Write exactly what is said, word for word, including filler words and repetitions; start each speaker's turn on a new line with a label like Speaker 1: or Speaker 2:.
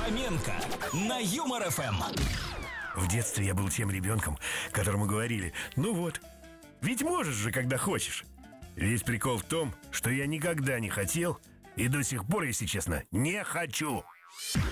Speaker 1: Фоменко на Юмор эф эм.
Speaker 2: В детстве я был тем ребенком, которому говорили: ну вот, ведь можешь же, когда хочешь. Весь прикол в том, что я никогда не хотел и до сих пор, если честно, не хочу.